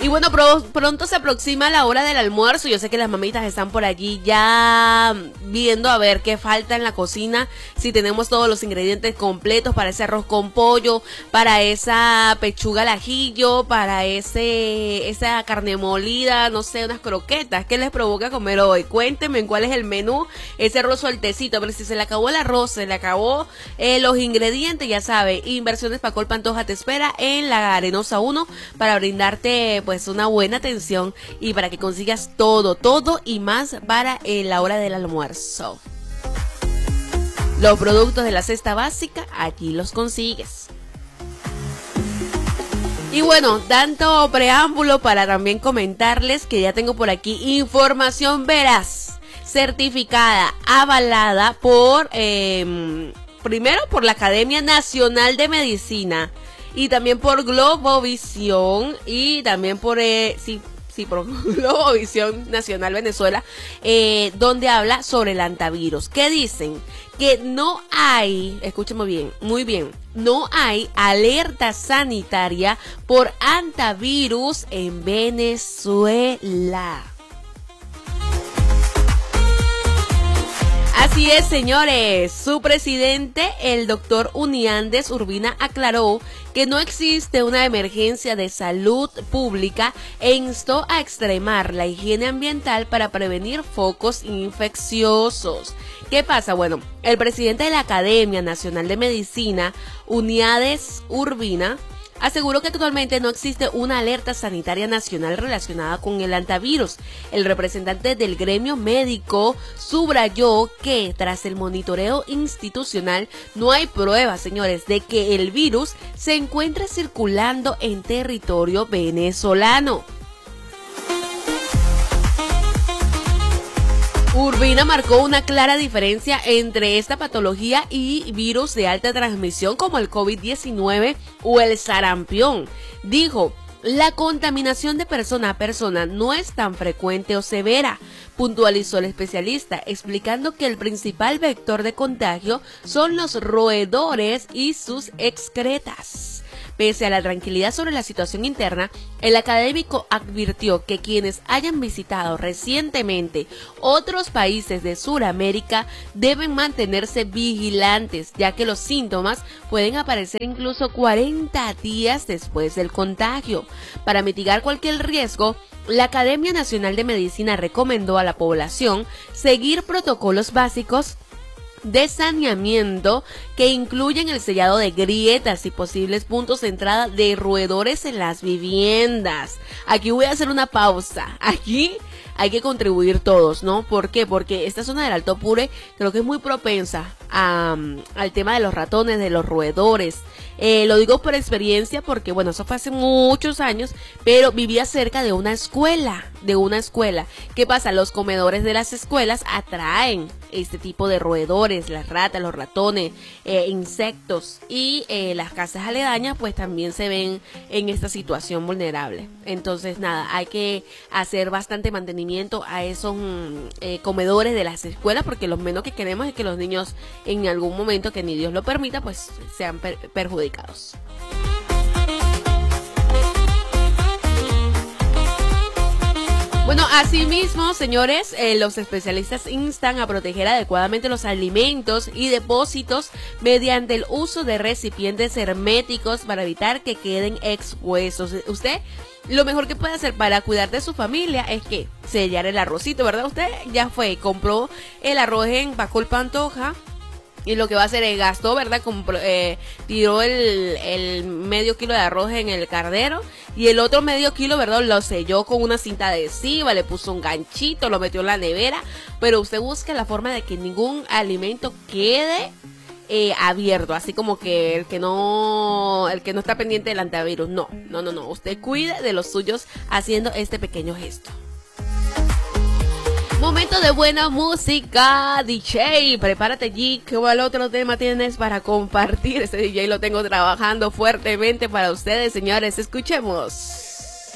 Y bueno, pronto se aproxima la hora del almuerzo. Yo sé que las mamitas están por allí ya viendo a ver qué falta en la cocina. Si tenemos todos los ingredientes completos para ese arroz con pollo, para esa pechuga al ajillo, para esa carne molida, no sé, unas croquetas. ¿Qué les provoca comer hoy? Cuéntenme cuál es el menú. Ese arroz sueltecito, pero si se le acabó el arroz, se le acabó los ingredientes, ya sabe, Inversiones Pacol Pantoja te espera en la Arenosa 1 para brindarte pues una buena atención y para que consigas todo y más para la hora del almuerzo. Los productos de la cesta básica, allí los consigues. Y bueno, tanto preámbulo para también comentarles que ya tengo por aquí información veraz, certificada, avalada por, primero por la Academia Nacional de Medicina y también por Globovisión y también por, por Globovisión Nacional Venezuela, donde habla sobre el antivirus. ¿Qué dicen? Que no hay, escúchame bien, muy bien, no hay alerta sanitaria por antivirus en Venezuela. Así es, señores. Su presidente, el doctor Uniandes Urbina, aclaró que no existe una emergencia de salud pública e instó a extremar la higiene ambiental para prevenir focos infecciosos. ¿Qué pasa? Bueno, el presidente de la Academia Nacional de Medicina, Uniandes Urbina, aseguró que actualmente no existe una alerta sanitaria nacional relacionada con el antivirus. El representante del gremio médico subrayó que tras el monitoreo institucional no hay pruebas, señores, de que el virus se encuentre circulando en territorio venezolano. Urbina marcó una clara diferencia entre esta patología y virus de alta transmisión como el COVID-19 o el sarampión. Dijo, la contaminación de persona a persona no es tan frecuente o severa, puntualizó el especialista, explicando que el principal vector de contagio son los roedores y sus excretas. Pese a la tranquilidad sobre la situación interna, el académico advirtió que quienes hayan visitado recientemente otros países de Sudamérica deben mantenerse vigilantes, ya que los síntomas pueden aparecer incluso 40 días después del contagio. Para mitigar cualquier riesgo, la Academia Nacional de Medicina recomendó a la población seguir protocolos básicos de saneamiento que incluyen el sellado de grietas y posibles puntos de entrada de roedores en las viviendas. Aquí voy a hacer una pausa. Aquí hay que contribuir todos, ¿no? ¿Por qué? Porque esta zona del Alto Apure creo que es muy propensa al tema de los ratones, de los roedores. Lo digo por experiencia porque, bueno, eso fue hace muchos años, pero vivía cerca de una escuela, ¿Qué pasa? Los comedores de las escuelas atraen este tipo de roedores, las ratas, los ratones, insectos, y las casas aledañas pues también se ven en esta situación vulnerable. Entonces, nada, hay que hacer bastante mantenimiento a esos comedores de las escuelas, porque lo menos que queremos es que los niños en algún momento, que ni Dios lo permita, pues sean perjudicados. Bueno, asimismo, señores, los especialistas instan a proteger adecuadamente los alimentos y depósitos mediante el uso de recipientes herméticos para evitar que queden expuestos. Usted, lo mejor que puede hacer para cuidar de su familia es que sellar el arrocito, ¿verdad? Usted ya compró el arroz en Pacol Pantoja, y lo que va a hacer es gastó, ¿verdad? Tiró el medio kilo de arroz en el cardero y el otro medio kilo, ¿verdad? Lo selló con una cinta adhesiva, le puso un ganchito, lo metió en la nevera, pero usted busca la forma de que ningún alimento quede abierto, así como que el que no está pendiente del antivirus. No. Usted cuide de los suyos haciendo este pequeño gesto. Momento de buena música, DJ, prepárate G, ¿cuál otro tema tienes para compartir? Este DJ lo tengo trabajando fuertemente para ustedes, señores, escuchemos.